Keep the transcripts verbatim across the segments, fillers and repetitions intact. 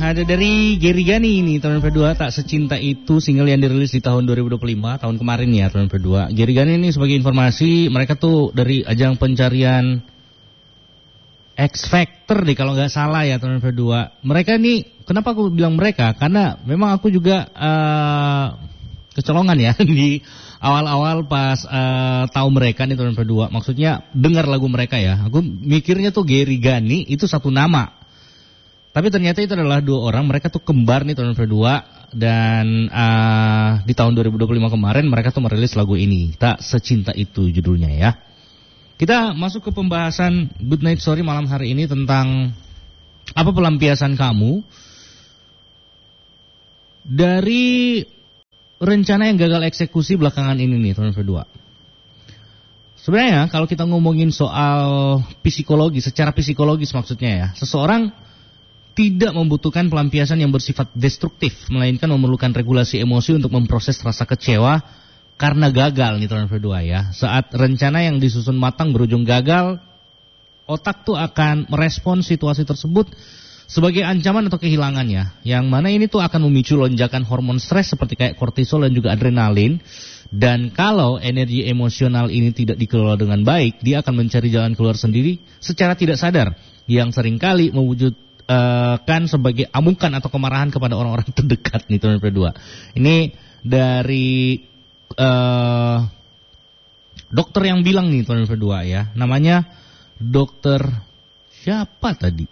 ada dari Gary Gani ini tahun berdua, Tak Secinta Itu, single yang dirilis di tahun dua ribu dua puluh lima, tahun kemarin ya tahun berdua. Gary Gani ini sebagai informasi, mereka tuh dari ajang pencarian X Factor deh kalau nggak salah ya tahun berdua. Mereka nih, kenapa aku bilang mereka? Karena memang aku juga uh, kecolongan ya di awal-awal pas uh, tahu mereka nih tahun berdua. Maksudnya dengar lagu mereka ya. Aku mikirnya tuh Gary Gani itu satu nama. Tapi ternyata itu adalah dua orang, mereka tuh kembar nih tahun berdua. Dan uh, di tahun dua ribu dua puluh lima kemarin mereka tuh merilis lagu ini, Tak Secinta Itu judulnya ya. Kita masuk ke pembahasan Good Night Story malam hari ini tentang apa pelampiasan kamu dari rencana yang gagal eksekusi belakangan ini nih tahun berdua. Sebenarnya kalau kita ngomongin soal psikologi, secara psikologis maksudnya ya, seseorang tidak membutuhkan pelampiasan yang bersifat destruktif, melainkan memerlukan regulasi emosi untuk memproses rasa kecewa karena gagal nih tahun berdua ya. Saat rencana yang disusun matang berujung gagal, otak tuh akan merespon situasi tersebut sebagai ancaman atau kehilangan ya. Yang mana ini tuh akan memicu lonjakan hormon stres seperti kayak kortisol dan juga adrenalin. Dan kalau energi emosional ini tidak dikelola dengan baik, dia akan mencari jalan keluar sendiri secara tidak sadar, yang seringkali mewujud Uh, kan sebagai amukan atau kemarahan kepada orang-orang terdekat nih tahun berdua. Ini dari uh, dokter yang bilang nih tahun berdua ya. Namanya dokter siapa tadi?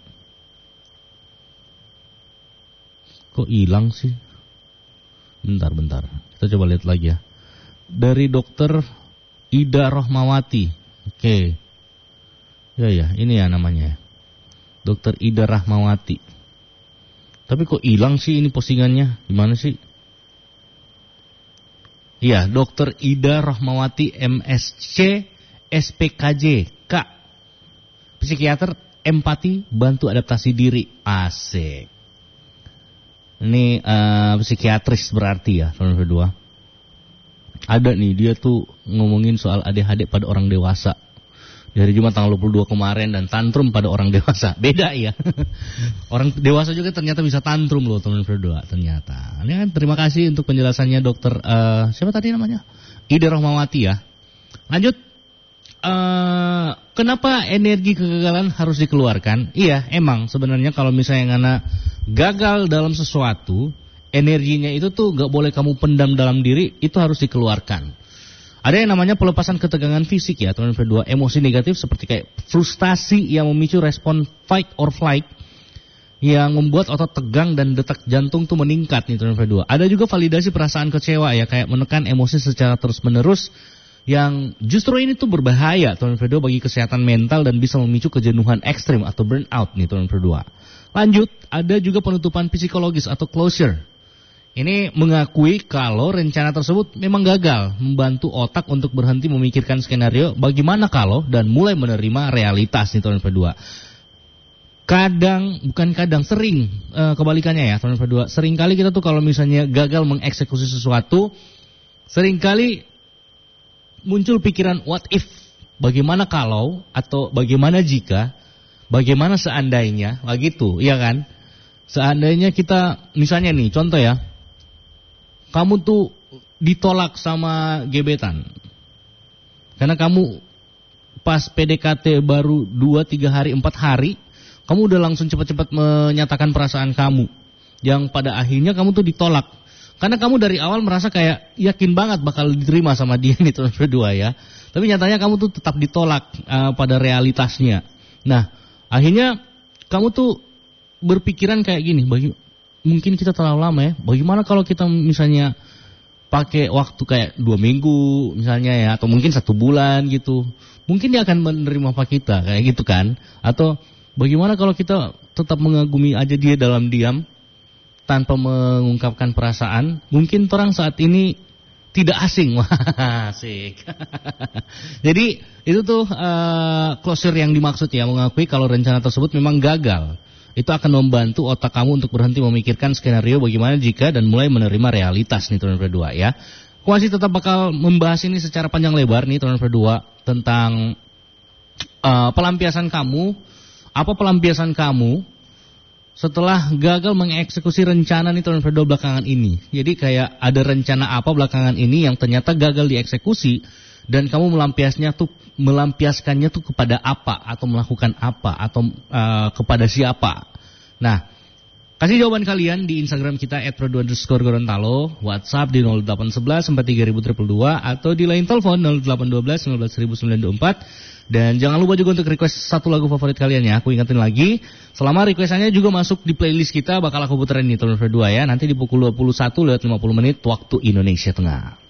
Kok hilang sih? Bentar-bentar. Kita coba lihat lagi ya. Dari dokter Ida Rohmawati. Oke. Okay. Ya ya, ini ya namanya. Dokter Ida Rahmawati. Tapi kok hilang sih ini postingannya? Gimana sih? Iya, Dokter Ida Rahmawati M S C S P K J K. Psikiater empati bantu adaptasi diri. Asik. Ini uh, psikiatris berarti ya, tahun kedua. Ada nih, dia tuh ngomongin soal A D H D pada orang dewasa. Dari Jumat tanggal dua puluh dua kemarin, dan tantrum pada orang dewasa. Beda ya. Orang dewasa juga ternyata bisa tantrum loh tahun berdua ternyata. Ini kan terima kasih untuk penjelasannya dokter uh, siapa tadi namanya? Ida Rohmawati ya. Lanjut. Uh, kenapa energi kegagalan harus dikeluarkan? Iya, emang sebenarnya kalau misalnya ngana gagal dalam sesuatu, energinya itu tuh gak boleh kamu pendam dalam diri, itu harus dikeluarkan. Ada yang namanya pelepasan ketegangan fisik ya, teman berdua. Emosi negatif seperti kayak frustasi yang memicu respon fight or flight yang membuat otot tegang dan detak jantung tuh meningkat nih teman berdua. Ada juga validasi perasaan kecewa ya, kayak menekan emosi secara terus-menerus yang justru ini tuh berbahaya teman berdua bagi kesehatan mental dan bisa memicu kejenuhan ekstrim atau burnout nih teman berdua. Lanjut, ada juga penutupan psikologis atau closure. Ini mengakui kalau rencana tersebut memang gagal, membantu otak untuk berhenti memikirkan skenario bagaimana kalau, dan mulai menerima realitas nih tahun kedua. Kadang, bukan kadang, sering uh, kebalikannya ya tahun kedua. Sering kali kita tuh kalau misalnya gagal mengeksekusi sesuatu, sering kali muncul pikiran what if, bagaimana kalau, atau bagaimana jika, bagaimana seandainya, begitu, iya kan? Seandainya kita, misalnya nih, contoh ya, kamu tuh ditolak sama gebetan. Karena kamu pas P D K T baru dua, tiga hari, empat hari, kamu udah langsung cepat-cepat menyatakan perasaan kamu. Yang pada akhirnya kamu tuh ditolak. Karena kamu dari awal merasa kayak yakin banget bakal diterima sama dia nih tahun berdua ya. Tapi nyatanya kamu tuh tetap ditolak uh, pada realitasnya. Nah, akhirnya kamu tuh berpikiran kayak gini, bagi mungkin kita terlalu lama ya. Bagaimana kalau kita misalnya pakai waktu kayak dua minggu misalnya ya, atau mungkin satu bulan gitu. Mungkin dia akan menerima apa kita kayak gitu kan. Atau bagaimana kalau kita tetap mengagumi aja dia dalam diam tanpa mengungkapkan perasaan. Mungkin orang saat ini tidak asing. Wah, asik. Jadi itu tuh uh, closure yang dimaksud ya, mengakui kalau rencana tersebut memang gagal. Itu akan membantu otak kamu untuk berhenti memikirkan skenario bagaimana jika dan mulai menerima realitas nih teman berdua ya. Aku masih tetap bakal membahas ini secara panjang lebar nih teman berdua tentang uh, pelampiasan kamu. Apa pelampiasan kamu setelah gagal mengeksekusi rencana nih tahun dua belakangan ini. Jadi kayak ada rencana apa belakangan ini yang ternyata gagal dieksekusi dan kamu melampiasnya tuh melampiaskannya tuh kepada apa atau melakukan apa atau uh, kepada siapa. Nah, kasih jawaban kalian di Instagram kita et produ underscore gorontalo, WhatsApp di nol delapan satu satu empat tiga nol nol nol dua atau di line telepon nol delapan satu dua satu satu nol sembilan dua empat. Dan jangan lupa juga untuk request satu lagu favorit kalian ya. Aku ingetin lagi, selama requestannya juga masuk di playlist kita, bakal aku puterin nih tahun dua ya. Nanti di pukul dua puluh satu lewat lima puluh menit waktu Indonesia Tengah.